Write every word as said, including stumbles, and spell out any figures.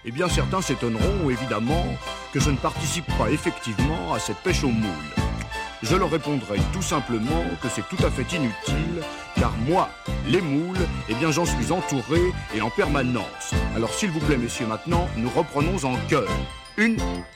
Eh bien, certains s'étonneront, évidemment, que je ne participe pas effectivement à cette pêche aux moules. Je leur répondrai tout simplement que c'est tout à fait inutile, car moi, les moules, eh bien, j'en suis entouré et en permanence. Alors, s'il vous plaît, messieurs, maintenant, nous reprenons en chœur. Une,